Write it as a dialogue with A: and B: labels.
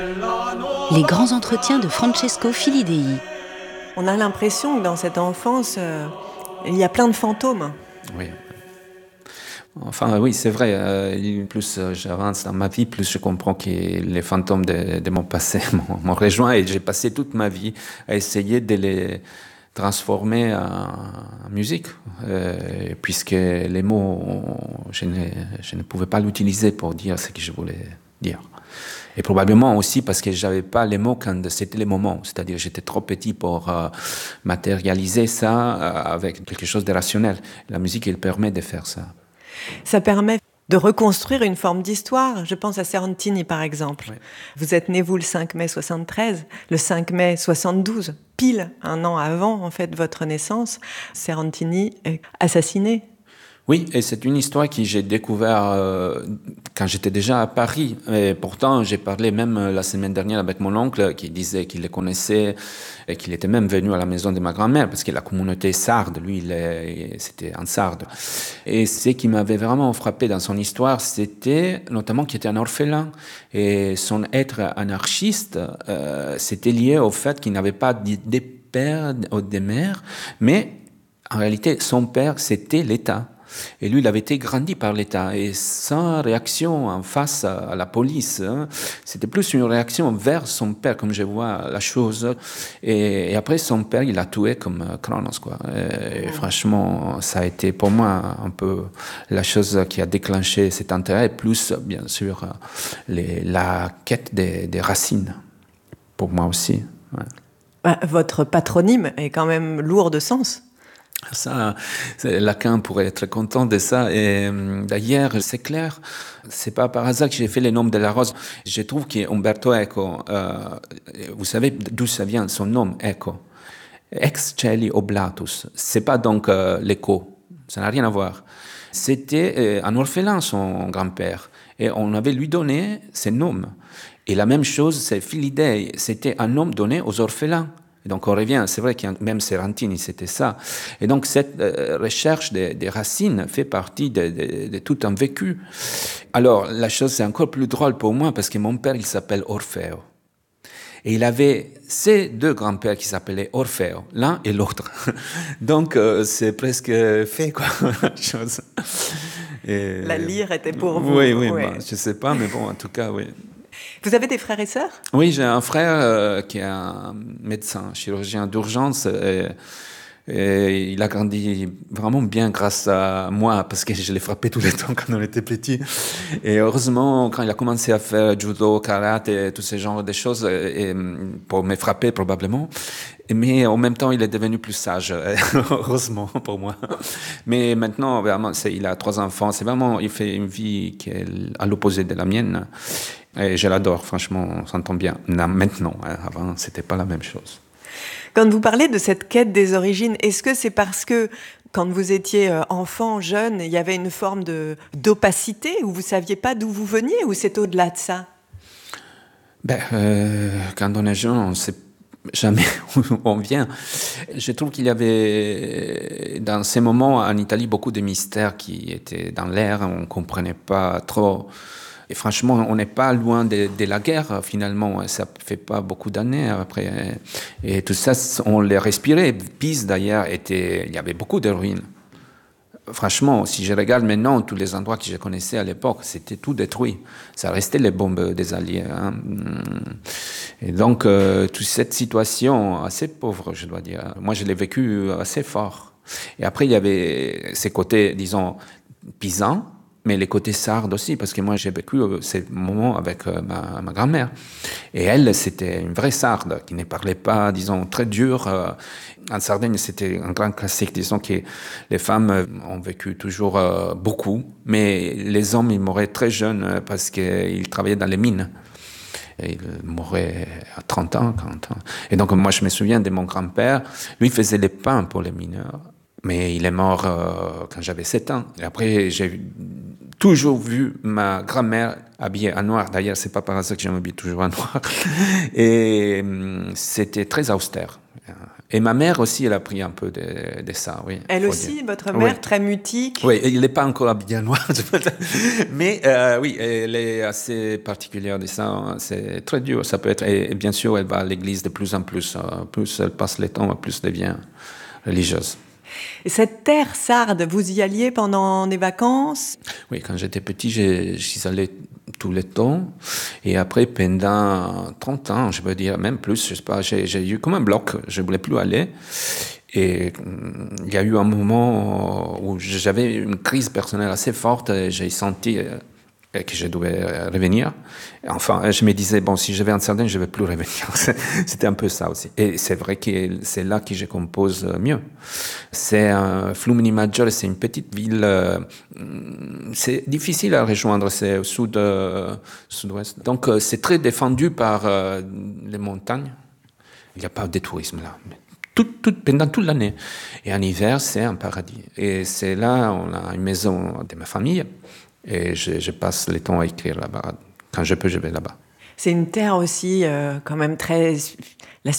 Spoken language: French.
A: Les grands entretiens de Francesco Filidei.
B: On a l'impression que dans cette enfance, il y a plein de fantômes.
C: Oui. Enfin, oui, c'est vrai. Plus j'avance dans ma vie, plus je comprends que les fantômes de mon passé m'ont rejoint et j'ai passé toute ma vie à essayer de les transformer en musique, puisque les mots, je ne pouvais pas l'utiliser pour dire ce que je voulais dire. Et probablement aussi parce que j'avais pas les mots quand c'était les moments. C'est-à-dire j'étais trop petit pour matérialiser ça avec quelque chose de rationnel. La musique, elle permet de faire ça.
B: Ça permet de reconstruire une forme d'histoire. Je pense à Serentini, par exemple. Oui. Vous êtes né, vous, le 5 mai 73, le 5 mai 72, pile un an avant, en fait, votre naissance. Serentini est assassiné.
C: Oui, et c'est une histoire que j'ai découvert quand j'étais déjà à Paris. Et pourtant, j'ai parlé même la semaine dernière avec mon oncle qui disait qu'il les connaissait et qu'il était même venu à la maison de ma grand-mère parce que la communauté sarde, lui, c'était en Sarde. Et ce qui m'avait vraiment frappé dans son histoire, c'était notamment qu'il était un orphelin. Et son être anarchiste, c'était lié au fait qu'il n'avait pas des pères ou des mères, mais en réalité, son père, c'était l'État. Et lui, il avait été grandi par l'État. Et sans réaction en face à la police, c'était plus une réaction vers son père, comme je vois la chose. Et après, son père, il l'a tué comme Kronos, quoi. Et franchement, ça a été pour moi un peu la chose qui a déclenché cet intérêt, plus, bien sûr, la quête des racines, pour moi aussi. Ouais.
B: Votre patronyme est quand même lourd de sens.
C: Ça, Lacan pourrait être content de ça. Et d'ailleurs, c'est clair, c'est pas par hasard que j'ai fait les noms de la rose. Je trouve qu'Umberto Eco, vous savez d'où ça vient, son nom, Eco. Ex Celi Oblatus. C'est pas donc l'écho. Ça n'a rien à voir. C'était un orphelin, son grand-père. Et on avait lui donné ses noms. Et la même chose, c'est Filidei. C'était un nom donné aux orphelins. Et donc on revient, c'est vrai que même Serentini, c'était ça. Et donc cette recherche des racines fait partie de tout un vécu. Alors la chose c'est encore plus drôle pour moi parce que mon père il s'appelle Orfeo. Et il avait ces deux grands-pères qui s'appelaient Orfeo, l'un et l'autre. Donc c'est presque fait quoi, la chose.
B: Et la lyre était pour vous.
C: Oui, bah, je sais pas, mais bon, en tout cas, oui.
B: Vous avez des frères et sœurs ?
C: Oui, j'ai un frère qui est un médecin, chirurgien d'urgence. Et il a grandi vraiment bien grâce à moi, parce que je l'ai frappé tout le temps quand on était petit. Et heureusement, quand il a commencé à faire judo, karaté, et tous ces genres de choses, et pour me frapper probablement, mais en même temps, il est devenu plus sage, heureusement pour moi. Mais maintenant, vraiment, il a 3 enfants. C'est vraiment, il fait une vie qui est à l'opposé de la mienne. Et je l'adore, franchement, on s'entend bien. Maintenant, avant, c'était pas la même chose.
B: Quand vous parlez de cette quête des origines, est-ce que c'est parce que quand vous étiez enfant, jeune, il y avait une forme d'opacité où vous saviez pas d'où vous veniez, ou c'est au-delà de ça ?
C: Quand on est jeune, on sait jamais où on vient. Je trouve qu'il y avait dans ces moments en Italie beaucoup de mystères qui étaient dans l'air, on comprenait pas trop. Et franchement, on n'est pas loin de la guerre, finalement. Ça fait pas beaucoup d'années après. Et tout ça, on les respirait. Pise, d'ailleurs, il y avait beaucoup de ruines. Franchement, si je regarde maintenant, tous les endroits que je connaissais à l'époque, c'était tout détruit. Ça restait les bombes des Alliés. Hein. Et donc, toute cette situation assez pauvre, je dois dire. Moi, je l'ai vécu assez fort. Et après, il y avait ces côtés, disons, pisans, mais les côtés sardes aussi, parce que moi, j'ai vécu ces moments avec ma grand-mère. Et elle, c'était une vraie sarde, qui ne parlait pas, disons, très dur. En Sardaigne, c'était un grand classique. Disons que les femmes ont vécu toujours beaucoup, mais les hommes, ils mouraient très jeunes parce qu'ils travaillaient dans les mines. Et il mourait à 30 ans, 40 ans. Et donc, moi, je me souviens de mon grand-père. Lui, il faisait les pains pour les mineurs. Mais il est mort quand j'avais 7 ans. Et après, j'ai toujours vu ma grand-mère habillée en noir. D'ailleurs, c'est pas par hasard que je m'habille toujours en noir. Et c'était très austère. Et ma mère aussi, elle a pris un peu de ça, oui.
B: Elle aussi, votre mère, très mutique.
C: Oui, il n'est pas encore habillé en noir, mais oui, elle est assez particulière de ça. C'est très dur, ça peut être. Et bien sûr, elle va à l'église de plus en plus. Plus elle passe le temps, plus elle devient religieuse.
B: Et cette terre sarde, vous y alliez pendant des vacances?
C: Oui, quand j'étais petit, j'y allais tout le temps. Et après, pendant 30 ans, je veux dire, même plus, je sais pas, j'ai eu comme un bloc. Je ne voulais plus aller. Et il y a eu un moment où j'avais une crise personnelle assez forte. Et j'ai senti que je devais revenir. Enfin, je me disais, bon, si je vais en Sardaigne, je ne vais plus revenir. C'était un peu ça aussi. Et c'est vrai que c'est là que je compose mieux. C'est Flumini Maggiore, c'est une petite ville. C'est difficile à rejoindre, c'est au sud-ouest. Donc, c'est très défendu par les montagnes. Il n'y a pas de tourisme là. Pendant toute l'année. Et en hiver, c'est un paradis. Et c'est là, on a une maison de ma famille. Et je passe le temps à écrire là-bas. Quand je peux, je vais là-bas.
B: C'est une terre aussi quand même très... La